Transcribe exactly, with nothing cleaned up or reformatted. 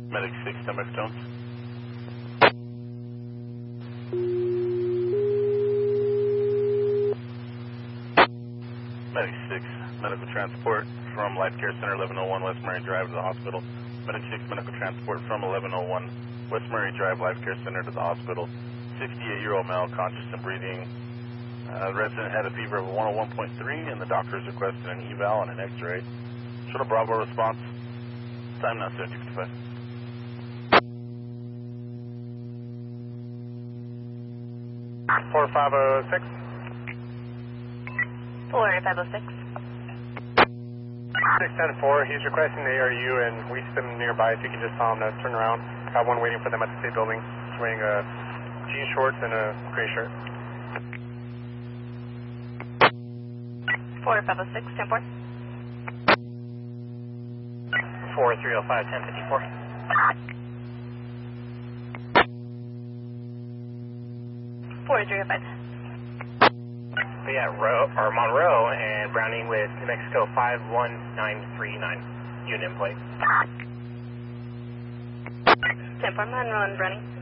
Medic six, ten Stones. Medic six, medical transport from Life Care Center, eleven oh one West Murray Drive to the hospital. Medic six, medical transport from eleven oh one West Murray Drive, Life Care Center to the hospital. sixty-eight-year-old male, conscious and breathing. Uh, the resident had a fever of one oh one point three, and the doctors requested an eval and an x-ray. Shuttle Bravo response. Time now, seven sixty-five. four five oh six. four five oh six. six ten four, he's requesting the A R U and we them nearby if you could just tell him to turn around. Got one waiting for them at the state building. He's wearing a jean shorts and a gray shirt. four five oh six, ten four. four three oh five, ten fifty-four. four three oh five. We at Ro or Monroe and Browning with New Mexico five one nine three nine. Unit plate. ten four, Monroe and Browning.